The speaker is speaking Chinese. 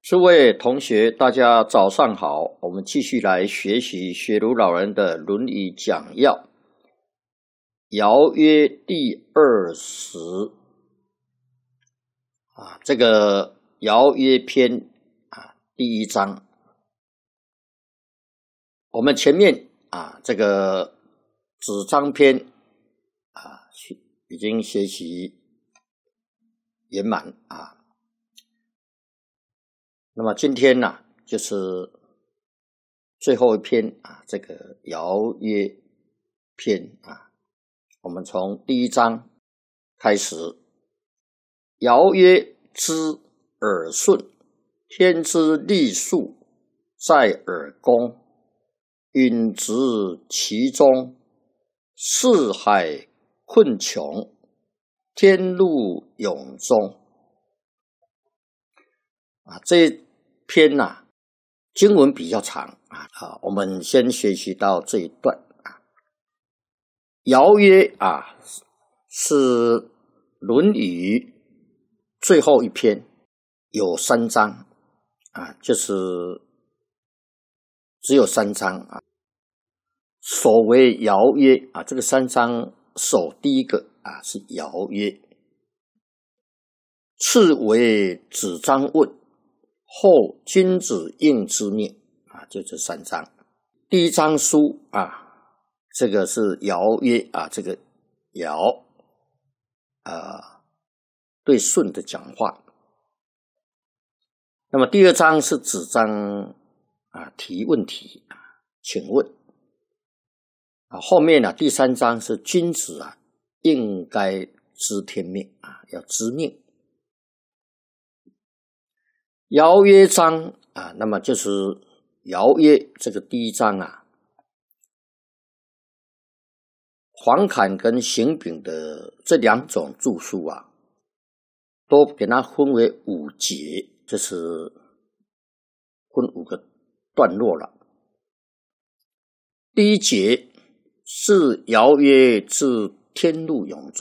诸位同学，大家早上好。我们继续来学习学儒老人的《论语》讲要。尧曰第20这个尧曰篇第1章。我们前面这个子章篇已经学习圆满那么今天就是最后一篇这个尧曰篇我们从第1章开始。尧曰：知耳顺，天之利数在耳恭，允直其中，四海困穷，天路永终。这篇经文比较长我们先学习到这一段尧曰是《论语》最后一篇，有3章就是只有3章首为尧曰这个3章首第一个是尧曰，次为子张问，后君子应之命就这3章。第1章书这个是尧曰这个尧对舜的讲话。那么第2章是子张提问题请问后面第3章是君子应该知天命要知命。尧曰章那么就是尧曰这个第1章黄侃跟邢炳的这2种著述都给它分为5节，就是分5个段落了。第1节是尧曰至天路永终，